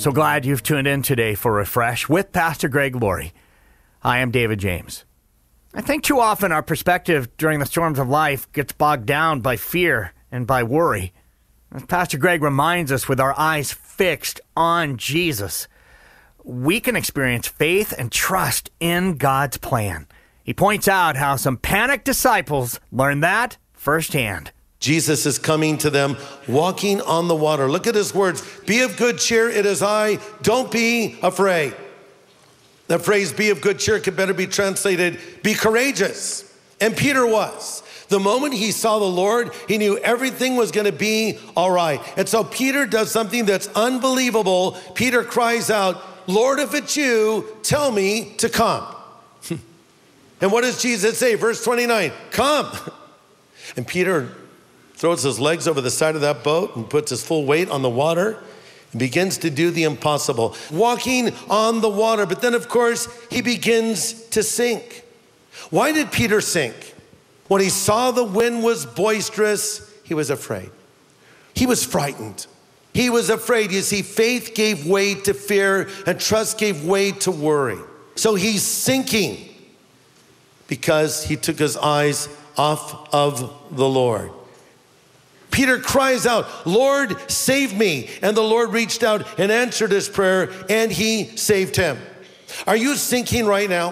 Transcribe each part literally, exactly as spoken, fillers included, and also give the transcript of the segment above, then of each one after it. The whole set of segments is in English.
So glad you've tuned in today for Refresh with Pastor Greg Laurie. I am David James. I think too often our perspective during the storms of life gets bogged down by fear and by worry. As Pastor Greg reminds us, with our eyes fixed on Jesus, we can experience faith and trust in God's plan. He points out how some panicked disciples learned that firsthand. Jesus is coming to them, walking on the water. Look at his words. Be of good cheer, it is I. Don't be afraid. That phrase, be of good cheer, could better be translated, be courageous. And Peter was. The moment he saw the Lord, he knew everything was going to be all right. And so Peter does something that's unbelievable. Peter cries out, Lord, if it's you, tell me to come. And what does Jesus say? Verse twenty-nine, come. And Peter throws his legs over the side of that boat and puts his full weight on the water and begins to do the impossible, walking on the water. But then, of course, he begins to sink. Why did Peter sink? When he saw the wind was boisterous, he was afraid. He was frightened. He was afraid. You see, faith gave way to fear and trust gave way to worry. So he's sinking because he took his eyes off of the Lord. Peter cries out, Lord, save me. And the Lord reached out and answered his prayer, and he saved him. Are you sinking right now?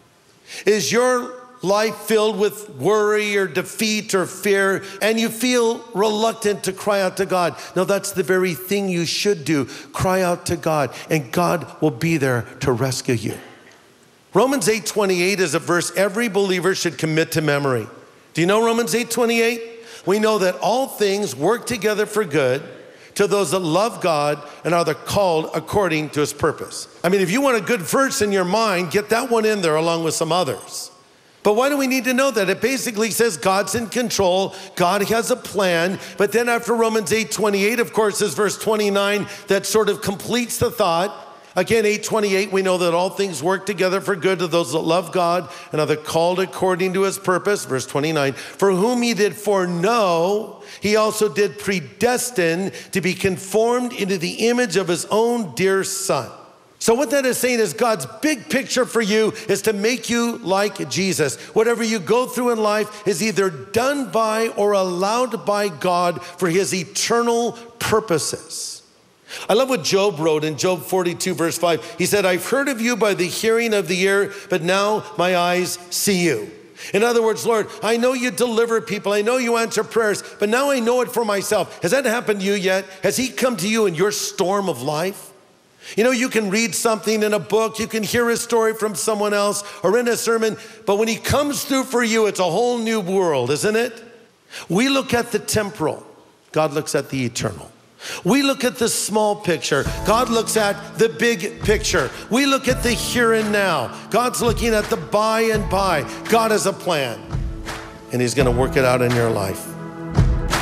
Is your life filled with worry or defeat or fear, and you feel reluctant to cry out to God? No, that's the very thing you should do. Cry out to God, and God will be there to rescue you. Romans eight twenty-eight is a verse every believer should commit to memory. Do you know Romans eight twenty-eight? We know that all things work together for good to those that love God and are the called according to his purpose. I mean, if you want a good verse in your mind, get that one in there along with some others. But why do we need to know that? It basically says God's in control, God has a plan, but then after Romans eight twenty-eight, of course, is verse twenty-nine that sort of completes the thought. Again, eight twenty-eight, we know that all things work together for good to those that love God and are the called according to his purpose. Verse twenty-nine, for whom he did foreknow, he also did predestine to be conformed into the image of his own dear son. So what that is saying is God's big picture for you is to make you like Jesus. Whatever you go through in life is either done by or allowed by God for his eternal purposes. I love what Job wrote in Job forty-two, verse five. He said, I've heard of you by the hearing of the ear, but now my eyes see you. In other words, Lord, I know you deliver people. I know you answer prayers, but now I know it for myself. Has that happened to you yet? Has he come to you in your storm of life? You know, you can read something in a book, you can hear a story from someone else or in a sermon, but when he comes through for you, it's a whole new world, isn't it? We look at the temporal. God looks at the eternal. We look at the small picture. God looks at the big picture. We look at the here and now. God's looking at the by and by. God has a plan, and he's going to work it out in your life.